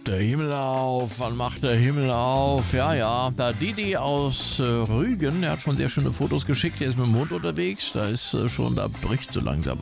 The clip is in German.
Der Himmel auf, wann macht der Himmel auf? Ja, ja, da Didi aus Rügen, der hat schon sehr schöne Fotos geschickt, der ist mit dem Hund unterwegs, da bricht so langsam